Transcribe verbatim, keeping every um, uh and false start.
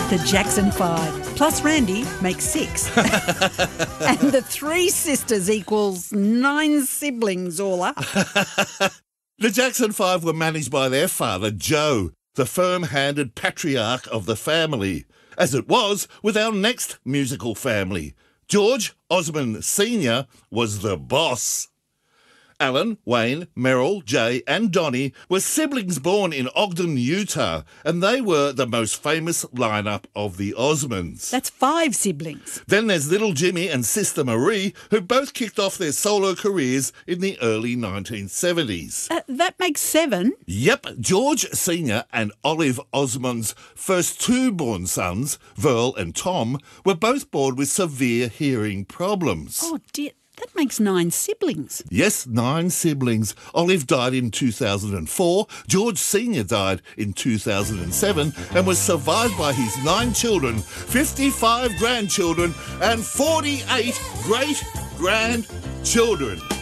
The Jackson Five plus Randy makes six. And the three sisters equals nine siblings all up. The Jackson Five were managed by their father, Joe, the firm-handed patriarch of the family, as it was with our next musical family. George Osmond Senior was the boss. Alan, Wayne, Merrill, Jay and Donnie were siblings born in Ogden, Utah, and they were the most famous lineup of the Osmonds. That's five siblings. Then there's little Jimmy and sister Marie, who both kicked off their solo careers in the early nineteen seventies. Uh, that makes seven. Yep, George Senior and Olive Osmond's first two born sons, Verl and Tom, were both born with severe hearing problems. Oh, dear. That makes nine siblings. Yes, nine siblings. Olive died in two thousand four, George Senior died in two thousand seven and was survived by his nine children, fifty-five grandchildren and forty-eight great-grandchildren.